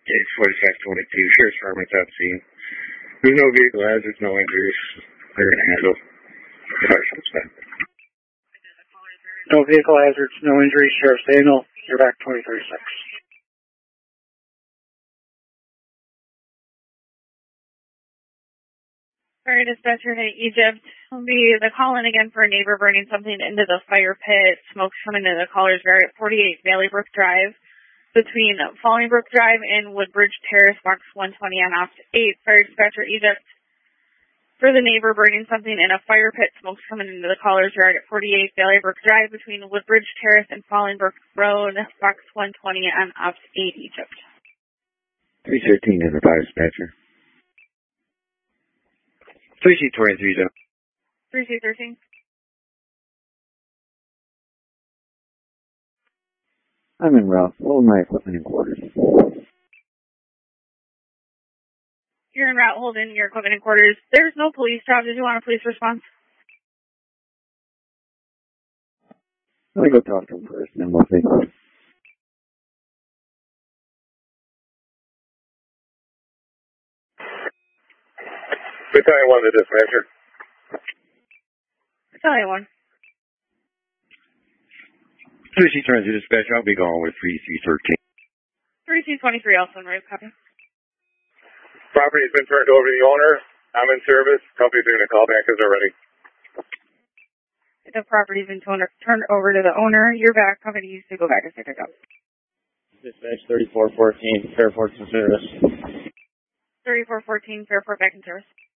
It's 4522, Sheriff's Department's at scene. There's no vehicle hazards, no injuries. They're going to handle the partial spend. No vehicle hazards, no injuries, Sheriff Daniel. You're back 2036. Fire dispatcher to Egypt. Will be the call-in again for a neighbor burning something into the fire pit. Smoke's coming to the caller's yard at 48 Valleybrook Drive. Between Fallingbrook Drive and Woodbridge Terrace, box 120 on off 8. Fire dispatcher Egypt. For the neighbor burning something in a fire pit, smoke's coming into the caller's yard at 48 Valleybrook Drive between Woodbridge Terrace and Fallingbrook Road, box 120 on off 8, Egypt. 313 in the fire dispatcher. 3C23, 3C13. I'm en route. Hold my equipment in quarters. You're en route holding your equipment in quarters. There's no police job. Did you want a police response? Let me go talk to him first, and then we'll see. Battalion 1 to dispatcher. Battalion 1. 3C23 dispatcher. I'll be going with 3C13. 3C23 also in route, copy. Property has been turned over to the owner. I'm in service. Company's going to call back as they're ready. The property's been turned over to the owner. You're back. Company needs to go back and pick it up. Dispatch 3414, Fairport in service. 3414, Fairport back in service.